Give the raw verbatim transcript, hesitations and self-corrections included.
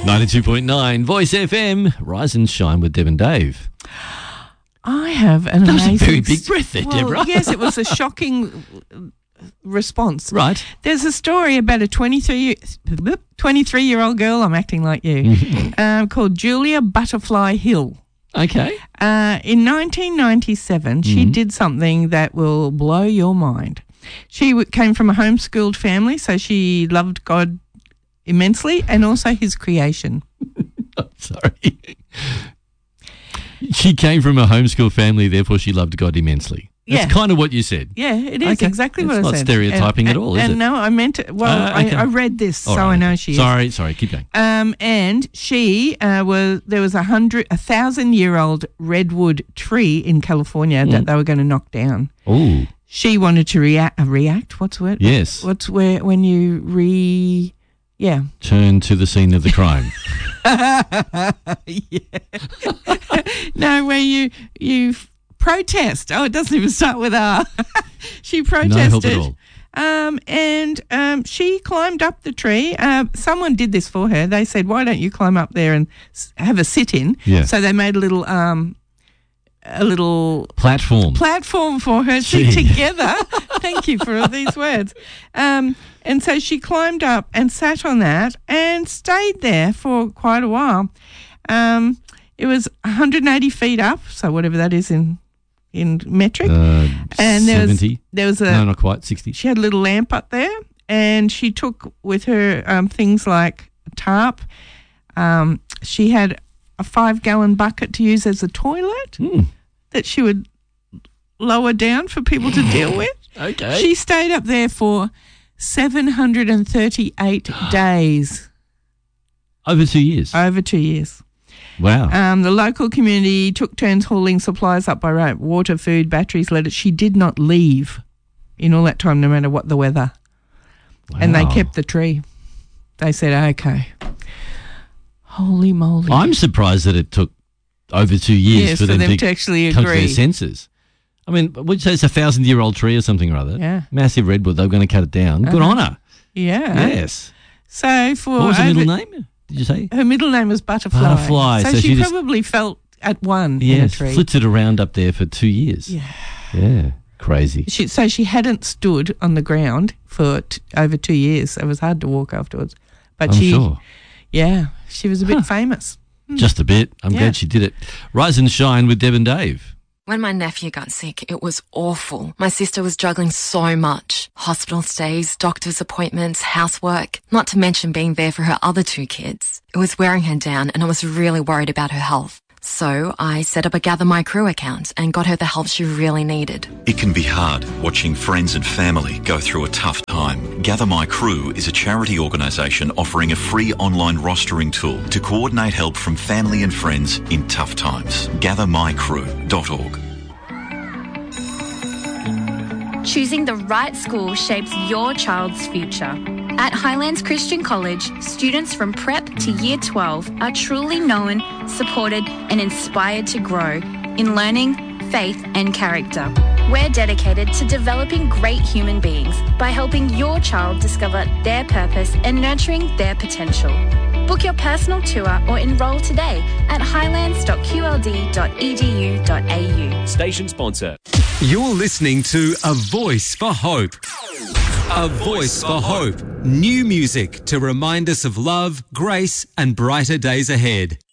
ninety-two point nine Voice F M, Rise and Shine with Deb and Dave. I have an That was amazing... a very big breath there, well, Deborah. Yes, it was a shocking response. Right. There's a story about a twenty-three-year-old girl, I'm acting like you, um, called Julia Butterfly Hill. Okay. Uh, in nineteen ninety-seven, she Mm-hmm. did something that will blow your mind. She w- came from a homeschooled family, so she loved God immensely and also his creation. Oh, sorry. She came from a homeschool family, therefore she loved God immensely. That's Yeah. kind of what you said. Yeah, it is Okay. exactly It's what I not said. stereotyping And- at all, is and it? No, I meant it. Well, Uh, okay. I, I read this, All so right. I know she is. Sorry, sorry, keep going. Um, and she uh, was there was a hundred, a thousand year old redwood tree in California that Mm. they were going to knock down. Oh, She wanted to react. Uh, react? What's the word? yes. What's where when you re? Yeah. Turn to the scene of the crime. yeah. no, where you you f- protest. Oh, it doesn't even start with R. She protested. No help at all. Um, and um, she climbed up the tree. Uh, someone did this for her. They said, "Why don't you climb up there and s- have a sit-in?" Yeah. So they made a little um, a little Platform. platform for her to Gee. together. Thank you for all these words. Um, and so she climbed up and sat on that and stayed there for quite a while. Um, it was one hundred eighty feet up, so whatever that is in in metric. Uh, and there seventy. was there was a No, not quite. sixty. she had a little lamp up there, and she took with her um, things like a tarp. Um, she had a five-gallon bucket to use as a toilet Mm. that she would lower down for people to deal with. Okay. She stayed up there for seven hundred thirty-eight days, Over two years. over two years. Wow. Um, the local community took turns hauling supplies up by road, water, food, batteries, letters. She did not leave in all that time, no matter what the weather. And they Wow. kept the tree. They said, okay. Holy moly. I'm surprised that it took over two years yes, for, them, to, to actually come to agree. their senses. I mean, would you say it's a thousand-year-old tree or something or other? Yeah. Massive redwood. They were going to cut it down. Good Uh-huh. on her. Yeah. Yes. So for What was her over- middle name? Did you say? Her middle name was Butterfly. Butterfly. So, So she, she just- probably felt at one in a Yes. tree. Flitted around up there for two years. Yeah. Yeah. Crazy. She, so she hadn't stood on the ground for t- over two years. It was hard to walk afterwards. But I'm she, sure. yeah, she was a bit famous. Just a bit. I'm Yeah. glad she did it. Rise and Shine with Deb and Dave. When my nephew got sick, it was awful. My sister was juggling so much. Hospital stays, doctor's appointments, housework, not to mention being there for her other two kids. It was wearing her down and I was really worried about her health. So I set up a Gather My Crew account and got her the help she really needed. It can be hard watching friends and family go through a tough time. Gather My Crew is a charity organisation offering a free online rostering tool to coordinate help from family and friends in tough times. gather my crew dot org. Choosing the right school shapes your child's future. At Highlands Christian College, students from prep to year twelve are truly known, supported and inspired to grow in learning, faith and character. We're dedicated to developing great human beings by helping your child discover their purpose and nurturing their potential. Book your personal tour or enrol today at highlands dot q l d dot e d u dot a u. Station sponsor. You're listening to A Voice for Hope. A Voice for Hope. New music to remind us of love, grace, and brighter days ahead.